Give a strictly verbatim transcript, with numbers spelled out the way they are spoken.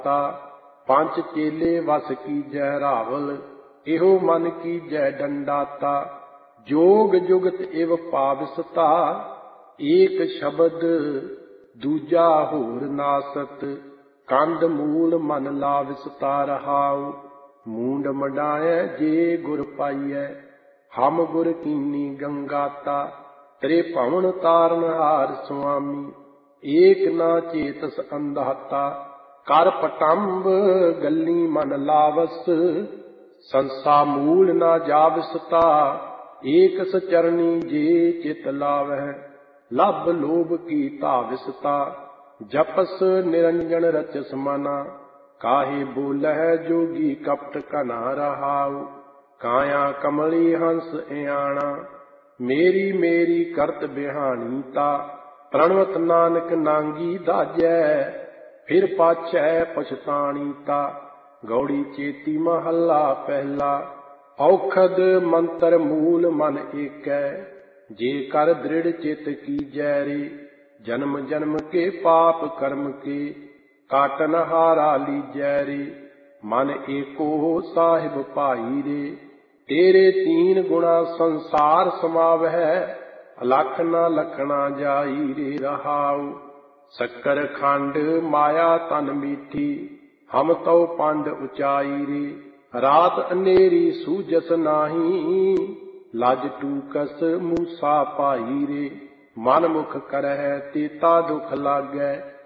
ਤਾ ਪੰਜ ਚੇਲੇ ਵਸ ਕੀਜੈ ਰਾਵਲ ਇਹੋ ਮਨ ਕੀਜੈ ਡੰਡਾਤਾ ਜੋਗ ਜੁਗਤ ਇਵ ਪਾਵਿਸਤਾ ਏਕ ਸ਼ਬਦ ਦੂਜਾ ਹੋਰ ਨਾਸਤ ਕੰਧ ਮੂਲ ਮਨ ਲਾਵਿਸਤਾ ਰਹਾਉ ਮੂੰਡ ਮਡਾਇਐ ਜੇ ਗੁਰ ਪਾਈਐ ਹਮ ਗੁਰ ਕੀਨੀ ਗੰਗਾਤਾ ਤੇਰੇ ਭਵਨ ਤਾਰਨ ਹਾਰ ਸੁਆਮੀ ਏਕ ਨਾ ਚੇਤਸ ਅੰਧਾਤਾ ਕਰ ਪਟੰਬ ਗੱਲੀ ਮਨ ਲਾਵਸ ਸੰਸਾ ਮੂਲ ਨਾ ਜਾਵਸਤਾ ਏਕ ਸਚਰਨੀ ਜੇ ਚਿਤ ਲਾਵਹਿ ਲੱਭ ਲੋਭ ਕੀ ਧਾਵਿਸਤਾ ਜਪਸ ਨਿਰੰਜਨ ਰਚਸ ਮਨਾ ਕਾਹੇ ਬੋਲਹਿ ਜੋਗੀ ਕਪਟ ਕਨਾ ਰਹਾਉ ਕਾਇਆ ਕਮਲੀ ਹੰਸ ਇਆਣਾ ਮੇਰੀ ਮੇਰੀ ਕਰਤ ਬਿਹਾਣੀ ਤਾ ਪ੍ਰਣਵਤ ਨਾਨਕ ਨਾਂਗੀ ਦਾਜੈ ਫਿਰ ਪਾਛੈ ਪਛਤਾਣੀ ਤਾ ਗੌੜੀ ਚੇਤੀ ਮਹੱਲਾ ਪਹਿਲਾ ਔਖਦ ਮੰਤਰ ਮੂਲ ਮਨ ਏਕੈ ਜੇ ਕਰ ਦ੍ਰਿੜ ਚਿਤ ਕੀਜੈ ਰੇ ਜਨਮ ਜਨਮ ਕੇ ਪਾਪ ਕਰਮ ਕੇ ਕਾਟਨ ਹਾਰਾ ਲੀਜੈ ਰੇ ਮਨ ਏਕੋ ਸਾਹਿਬ ਭਾਈ ਰੇ ਤੇਰੇ ਤੀਨ ਗੁਣਾ ਸੰਸਾਰ ਸਮਾਵਹਿ ਅਲਖ ਨਾ ਲਖਣਾ ਜਾਈ ਰੇ ਰਹਾਉ ਸ਼ੱਕਰ ਖੰਡ ਮਾਇਆ ਤਨ ਮੀਠੀ ਹਮ ਤਉ ਪੰਡ ਉਚਾਈ ਰੇ ਰਾਤ ਅਨੇਰੀ ਸੂਜਸ ਨਾਹੀ ਲਜ ਟੂਕਸ ਮੂਸਾ ਪਾਈ ਰੇ ਮਨ ਮੁਖ ਕਰਹਿ ਤੇਤਾ ਦੁਖ ਲਾਗੈ